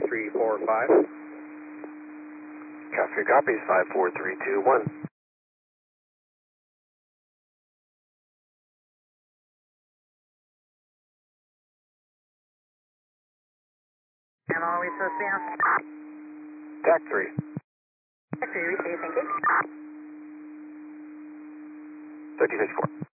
5345. Copy, copies, 54321. And all we supposed to be on? TAC 3. Actually, received, thank you. 1354.